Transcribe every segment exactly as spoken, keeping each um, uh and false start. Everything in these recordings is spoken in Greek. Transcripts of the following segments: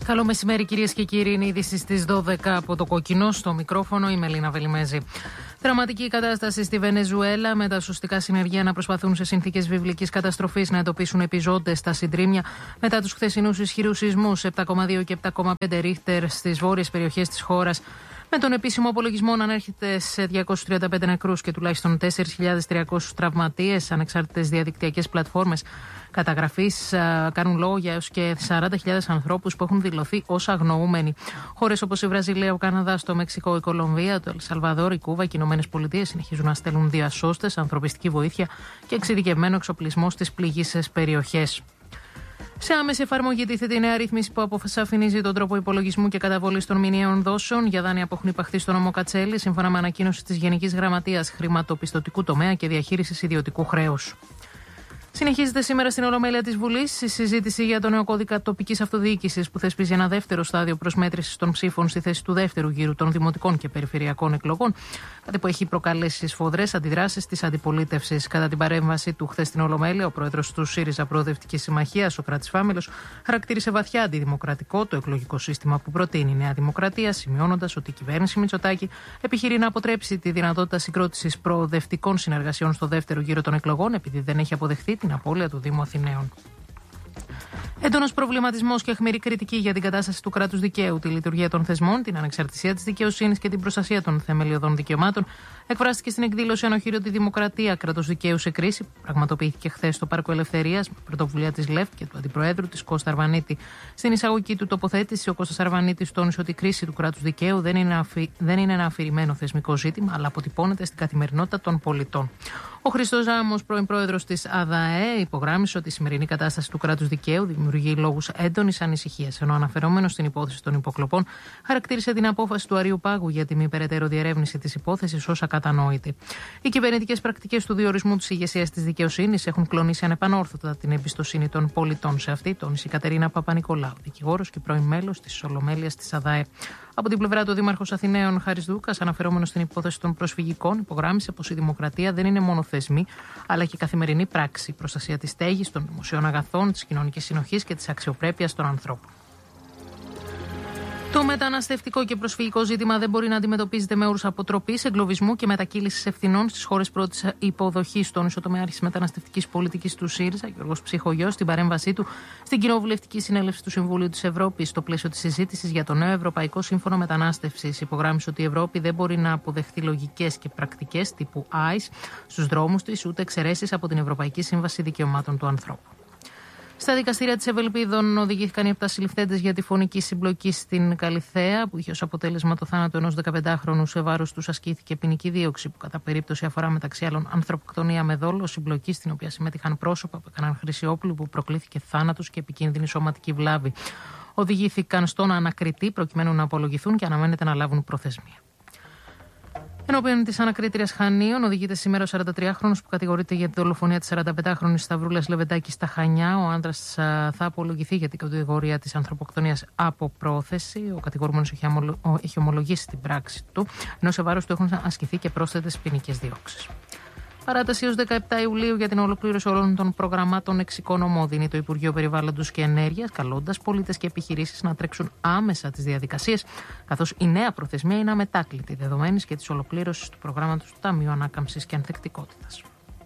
Καλό μεσημέρι, κυρίες και κύριοι. Είναι είδηση στις δώδεκα από το Κόκκινο. Στο μικρόφωνο η Μελίνα Βελιμέζη. Δραματική κατάσταση στη Βενεζουέλα, με τα σωστικά συνεργεία να προσπαθούν σε συνθήκες βιβλικής καταστροφής να εντοπίσουν επιζώντες στα συντρίμμια μετά τους χθεσινούς ισχυρούς σεισμούς επτά κόμμα δύο και επτά κόμμα πέντε ρίχτερ στις βόρειες περιοχές της χώρας, με τον επίσημο απολογισμό να ανέρχεται σε διακόσιους τριάντα πέντε νεκρούς και τουλάχιστον τέσσερις χιλιάδες τριακόσιους τραυματίες. Ανεξάρτητες διαδικτυακές πλατφόρμες καταγραφής κάνουν λόγο για έως και σαράντα χιλιάδες ανθρώπους που έχουν δηλωθεί ως αγνοούμενοι. Χώρες όπως η Βραζιλία, ο Καναδάς, το Μεξικό, η Κολομβία, το Ελσαλβαδόρ, η Κούβα και οι Ηνωμένες Πολιτείες συνεχίζουν να στέλνουν διασώστες, ανθρωπιστική βοήθεια και εξειδικευμένο εξοπλισμό στις πληγείσες περιοχές. Σε άμεση εφαρμογή τίθεται η νέα ρύθμιση που αποσαφηνίζει τον τρόπο υπολογισμού και καταβολής των μηνιαίων δόσεων για δάνεια που έχουν υπαχθεί στο νόμο Κατσέλη, σύμφωνα με ανακοίνωση της Γενικής Γραμματείας Χρηματοπιστωτικού Τομέα και Διαχείρισης Ιδιωτικού Χρέους. Συνεχίζεται σήμερα στην Ολομέλεια της Βουλής η συζήτηση για τον νέο κώδικα τοπικής αυτοδιοίκησης που θεσπίζει ένα δεύτερο στάδιο προσμέτρησης των ψήφων στη θέση του δεύτερου γύρου των δημοτικών και περιφερειακών εκλογών. Κάτι που έχει προκαλέσει σφοδρές αντιδράσεις της αντιπολίτευσης. Κατά την παρέμβαση του χθες στην Ολομέλεια, ο πρόεδρος του ΣΥΡΙΖΑ Προοδευτική Συμμαχία, Σωκράτης Φάμελος, χαρακτήρισε βαθιά αντιδημοκρατικό το εκλογικό σύστημα που προτείνει η Νέα Δημοκρατία, σημειώνοντας ότι η κυβέρνηση Μητσοτάκη επιχειρεί να αποτρέψει τη δυνατότητα συγκρότησης προοδευτικών συνεργασιών στο δεύτερο γύρο των εκλογών, επειδή δεν έχει αποδεχθεί την απώλεια του Δήμου Αθηναίων. Έντονος προβληματισμός και αιχμηρή κριτική για την κατάσταση του κράτους δικαίου, τη λειτουργία των θεσμών, την ανεξαρτησία της δικαιοσύνης και την προστασία των θεμελιωδών δικαιωμάτων εκφράστηκε στην εκδήλωση Ανοχήριο τη Δημοκρατία, κράτος δικαίου σε κρίση, που πραγματοποιήθηκε χθες στο Πάρκο Ελευθερίας με πρωτοβουλία της ΛΕΦ και του Αντιπροέδρου της Κώστα Αρβανίτη. Στην εισαγωγική του τοποθέτηση, ο Κώστας Αρβανίτης τόνισε ότι η κρίση του κράτους δικαίου δεν είναι, αφι... δεν είναι ένα αφηρημένο θεσμικό ζήτημα, αλλά αποτυπώνεται στην καθημερινότητα των πολιτών. Ο Χρήστος Ζάμος, πρώην πρόεδρος της ΑΔΑΕ, υπογράμμισε ότι η σημερινή κατάσταση του κράτους δικαίου δημιουργεί λόγους έντονης ανησυχίας, ενώ αναφερόμενος στην υπόθεση των υποκλοπών, χαρακτήρισε την απόφαση του Αριού Πάγου για τη μη περαιτέρω διερεύνηση της υπόθεσης ως ακατανόητη. Οι κυβερνητικές πρακτικές του διορισμού της ηγεσίας της δικαιοσύνης έχουν κλονίσει ανεπανόρθωτα την εμπιστοσύνη των πολιτών σε αυτή, τόνισε η Κατερίνα Παπα-Νικολάου, δικηγόρος και πρώην μέλος της Ολομέλειας της ΑΔΑΕ. Από την πλευρά του, ο Δήμαρχος Αθηναίων Χάρης Δούκας, αναφερόμενος στην υπόθεση των προσφυγικών, υπογράμμισε πως η δημοκρατία δεν είναι μόνο θεσμοί, αλλά και καθημερινή πράξη, προστασία της στέγης, των δημοσίων αγαθών, της κοινωνικής συνοχής και της αξιοπρέπειας των ανθρώπων. Το μεταναστευτικό και προσφυγικό ζήτημα δεν μπορεί να αντιμετωπίζεται με όρους αποτροπής, εγκλωβισμού και μετακύλησης ευθυνών στις χώρες πρώτης υποδοχής. Τόνισε ο τομεάρχης μεταναστευτικής πολιτικής του ΣΥΡΙΖΑ, Γιώργος Ψυχογιός, στην παρέμβασή του στην Κοινοβουλευτική Συνέλευση του Συμβουλίου της Ευρώπης, στο πλαίσιο της συζήτησης για το νέο Ευρωπαϊκό Σύμφωνο Μετανάστευσης. Υπογράμμισε ότι η Ευρώπη δεν μπορεί να αποδεχθεί λογικές και πρακτικές τύπου άις στους δρόμους της, ούτε εξαιρέσεις από την Ευρωπαϊκή Σύμβαση Δικαιωμάτων του Ανθρώπου. Στα δικαστήρια της Ευελπίδων οδηγήθηκαν οι επτά συλληφθέντες για τη φωνική συμπλοκή στην Καλιθέα, που είχε ως αποτέλεσμα το θάνατο ενός δεκαπεντάχρονου. Σε βάρος τους ασκήθηκε ποινική δίωξη, που κατά περίπτωση αφορά μεταξύ άλλων ανθρωποκτονία με δόλο, συμπλοκή στην οποία συμμετείχαν πρόσωπα που έκαναν χρήση όπλου που προκλήθηκε θάνατος και επικίνδυνη σωματική βλάβη. Οδηγήθηκαν στον ανακριτή προκειμένου να απολογηθούν και αναμένεται να λάβουν προθεσμία. Ενώπιον της ανακρίτριας Χανίων οδηγείται σήμερα ο σαραντατριάχρονος που κατηγορείται για τη δολοφονία της σαρανταπεντάχρονης Σταυρούλας Λεβεντάκη στα Χανιά. Ο άντρας θα απολογηθεί για την κατηγορία της ανθρωποκτονίας από πρόθεση. Ο κατηγορούμενος έχει, αμολο... έχει ομολογήσει την πράξη του, ενώ σε βάρος του έχουν ασκηθεί και πρόσθετες ποινικές διώξεις. Παράταση έως δεκαεπτά Ιουλίου για την ολοκλήρωση όλων των προγραμμάτων εξοικονομώ δίνει το Υπουργείο Περιβάλλοντος και Ενέργειας, καλώντας πολίτες και επιχειρήσεις να τρέξουν άμεσα τις διαδικασίες, καθώς η νέα προθεσμία είναι αμετάκλητη, δεδομένης και της ολοκλήρωσης του προγράμματος του Ταμείου Ανάκαμψης και Ανθεκτικότητας.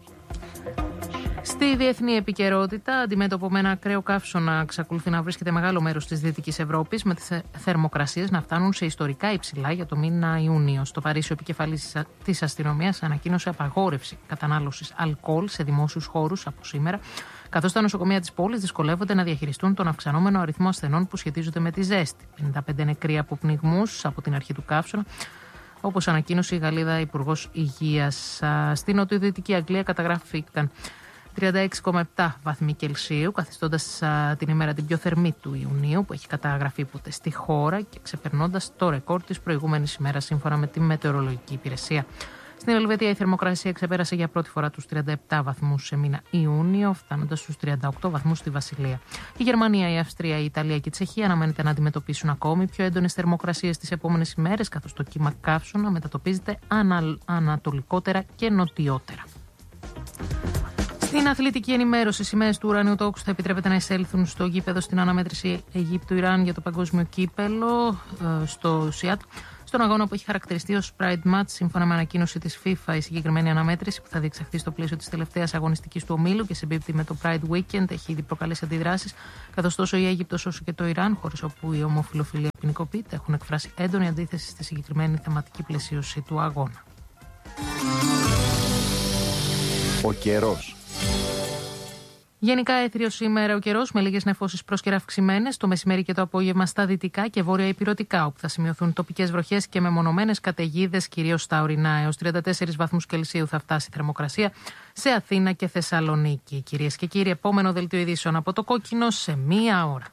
Στη διεθνή επικαιρότητα, αντιμέτωπο με ένα ακραίο καύσωνα, εξακολουθεί να βρίσκεται μεγάλο μέρος της Δυτικής Ευρώπης, με τις θερμοκρασίες να φτάνουν σε ιστορικά υψηλά για το μήνα Ιούνιο. Στο Παρίσι, ο επικεφαλής της αστυνομίας ανακοίνωσε απαγόρευση κατανάλωσης αλκοόλ σε δημόσιους χώρους από σήμερα, καθώς τα νοσοκομεία της πόλης δυσκολεύονται να διαχειριστούν τον αυξανόμενο αριθμό ασθενών που σχετίζονται με τη ζέστη. πενήντα πέντε νεκροί από πνιγμούς από την αρχή του καύσωνα, όπως ανακοίνωσε η Γαλλίδα Υπουργός Υγείας. Στην νοτιοδυτική Αγγλία καταγράφηκαν τριάντα έξι κόμμα επτά βαθμοί Κελσίου, καθιστώντας την ημέρα την πιο θερμή του Ιουνίου που έχει καταγραφεί ποτέ στη χώρα και ξεπερνώντας το ρεκόρ της προηγούμενης ημέρας, σύμφωνα με τη Μετεωρολογική Υπηρεσία. Στην Ελβετία η θερμοκρασία ξεπέρασε για πρώτη φορά τους τριάντα επτά βαθμούς σε μήνα Ιούνιο, φτάνοντας στους τριάντα οκτώ βαθμούς στη Βασιλεία. Η Γερμανία, η Αυστρία, η Ιταλία και η Τσεχία αναμένεται να αντιμετωπίσουν ακόμη πιο έντονες θερμοκρασίες τις επόμενες ημέρες, καθώς το κύμα καύσωνα μετατοπίζεται ανα... ανατολικότερα και νοτιότερα. Στην αθλητική ενημέρωση, οι σημαίες του ουράνιου τόξου θα επιτρέπεται να εισέλθουν στο γήπεδο στην αναμέτρηση Αιγύπτου-Ιράν για το παγκόσμιο κύπελο στο ΣΙΑΤ. Στον αγώνα που έχει χαρακτηριστεί ως Pride Match, σύμφωνα με ανακοίνωση της FIFA, η συγκεκριμένη αναμέτρηση που θα διεξαχθεί στο πλαίσιο της τελευταίας αγωνιστικής του ομίλου και συμπίπτει με το Pride Weekend έχει ήδη προκαλέσει αντιδράσεις, καθώς τόσο η Αίγυπτος όσο και το Ιράν, χώρες όπου η ομοφυλοφιλία ποινικοποιείται, έχουν εκφράσει έντονη αντίθεση στη συγκεκριμένη θεματική πλαισίωση του αγώνα. Ο καιρός. Γενικά έθριο σήμερα ο καιρός με λίγες νεφώσεις πρόσκαιρα αυξημένες το μεσημέρι και το απόγευμα στα δυτικά και βόρεια ηπειρωτικά, όπου θα σημειωθούν τοπικές βροχές και μεμονωμένες καταιγίδες, κυρίως στα ορεινά. Έως τριάντα τέσσερις βαθμούς Κελσίου θα φτάσει η θερμοκρασία σε Αθήνα και Θεσσαλονίκη. Κυρίες και κύριοι, επόμενο δελτίο ειδήσεων από το Κόκκινο σε μία ώρα.